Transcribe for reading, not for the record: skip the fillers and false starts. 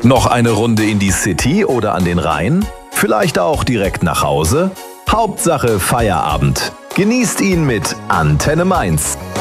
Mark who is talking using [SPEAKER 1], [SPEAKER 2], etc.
[SPEAKER 1] Noch eine Runde in die City oder an den Rhein? Vielleicht auch direkt nach Hause? Hauptsache Feierabend. Genießt ihn mit Antenne Mainz.